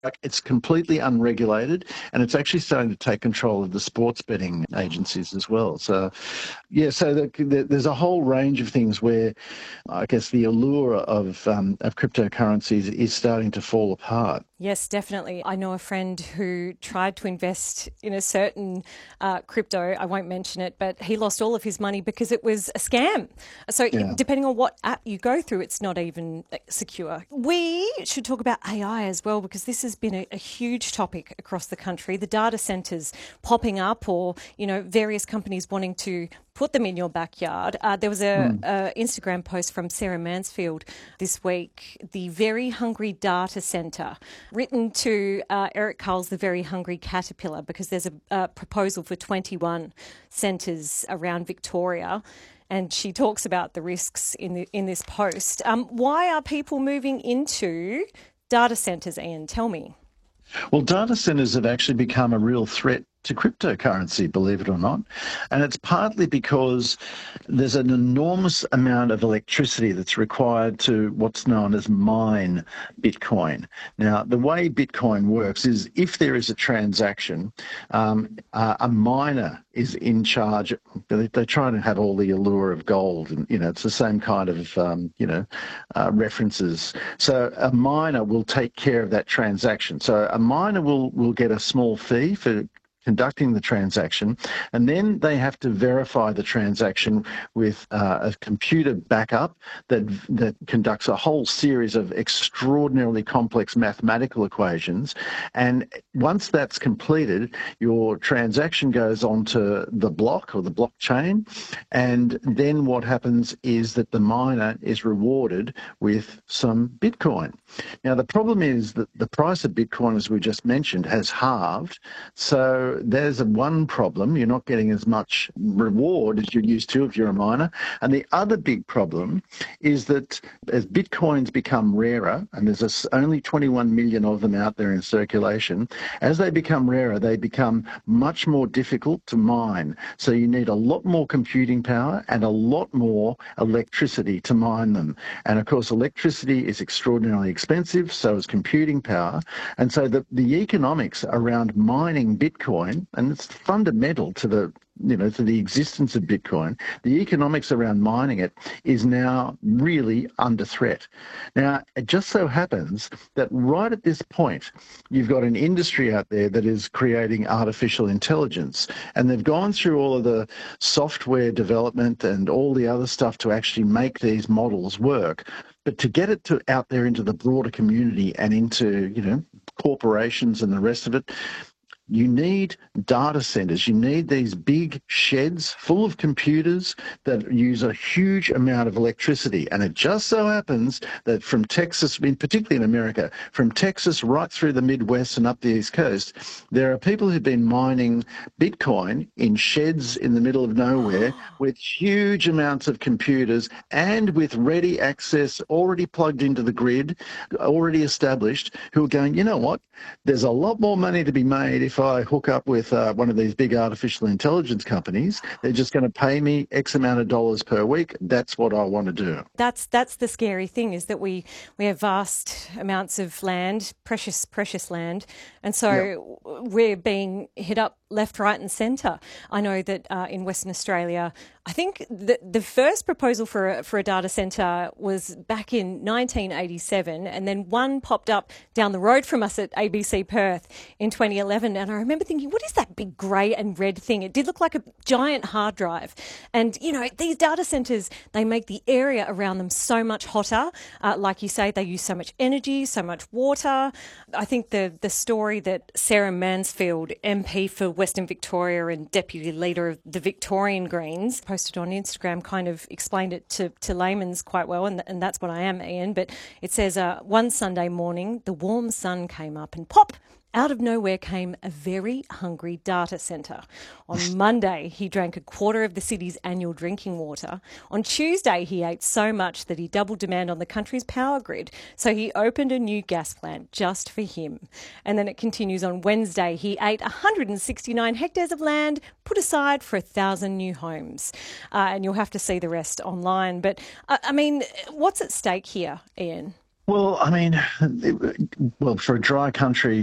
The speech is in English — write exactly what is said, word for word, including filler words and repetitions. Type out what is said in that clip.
Like, it's completely unregulated, and it's actually starting to take control of the sports betting agencies as well. So, yeah, so the, the, there's a whole range of things where I guess the allure of um, of cryptocurrencies is starting to fall apart. Yes, definitely. I know a friend who tried to invest in a certain uh, crypto. I won't mention it, but he lost all of his money because it was a scam. So, Yeah. depending on what app you go through, it's not even uh, secure. We should talk about A I as well, because this has been a, a huge topic across the country. The data centers popping up, or, you know, various companies wanting to put them in your backyard. Uh, there was a, Mm. a Instagram post from Sarah Mansfield this week, the Very Hungry Data Centre, written to uh, Eric Carl's The Very Hungry Caterpillar, because there's a, a proposal for twenty-one centres around Victoria. And she talks about the risks in the, in this post. Um, why are people moving into data centres, Ian? Tell me. Well, data centers have actually become a real threat to cryptocurrency, believe it or not. And it's partly because there's an enormous amount of electricity that's required to what's known as mine Bitcoin. Now, the way Bitcoin works is if there is a transaction, um, uh, a miner is in charge. They, they try to have all the allure of gold, and you know it's the same kind of um, you know uh, references. So a miner will take care of that transaction. So a miner will will get a small fee for conducting the transaction, and then they have to verify the transaction with uh, a computer backup that that conducts a whole series of extraordinarily complex mathematical equations. And once that's completed, your transaction goes onto the block or the blockchain, and then what happens is that the miner is rewarded with some Bitcoin. Now, the problem is that the price of Bitcoin, as we just mentioned, has halved. So there's a one problem. You're not getting as much reward as you're used to if you're a miner. And the other big problem is that as Bitcoins become rarer, and there's only twenty-one million of them out there in circulation, as they become rarer, they become much more difficult to mine. So you need a lot more computing power and a lot more electricity to mine them. And of course, electricity is extraordinarily expensive, so is computing power. And so the, the economics around mining Bitcoin, and it's fundamental to the you know, to the existence of Bitcoin, the economics around mining it is now really under threat. Now, it just so happens that right at this point, you've got an industry out there that is creating artificial intelligence, and they've gone through all of the software development and all the other stuff to actually make these models work. But to get it to out there into the broader community and into, you know, corporations and the rest of it, you need data centers. You need these big sheds full of computers that use a huge amount of electricity. And it just so happens that from Texas, I mean, particularly in America, from Texas right through the Midwest and up the East Coast, there are people who've been mining Bitcoin in sheds in the middle of nowhere with huge amounts of computers and with ready access already plugged into the grid, already established, who are going, you know what, there's a lot more money to be made if I hook up with uh, one of these big artificial intelligence companies. They're just going to pay me X amount of dollars per week. That's what I want to do. That's that's the scary thing, is that we we have vast amounts of land, precious precious land, and Yep. so we're being hit up left, right, and centre. I know that uh, in Western Australia, I think the the first proposal for a, for a data centre was back in nineteen eighty-seven, and then one popped up down the road from us at A B C Perth in twenty eleven. And I remember thinking, what is that big grey and red thing? It did look like a giant hard drive. And, you know, these data centres, they make the area around them so much hotter. Uh, like you say, they use so much energy, so much water. I think the, the story that Sarah Mansfield, M P for Western Victoria and Deputy Leader of the Victorian Greens, posted on Instagram, kind of explained it to, to layman's quite well, and, and that's what I am, Ian. But it says, uh, one Sunday morning, the warm sun came up and pop! Out of nowhere came a very hungry data centre. On Monday, he drank a quarter of the city's annual drinking water. On Tuesday, he ate so much that he doubled demand on the country's power grid. So he opened a new gas plant just for him. And then it continues on Wednesday. He ate one hundred sixty-nine hectares of land put aside for a thousand new homes. Uh, and you'll have to see the rest online. But, uh, I mean, what's at stake here, Ian? Well, I mean, it, well, for a dry country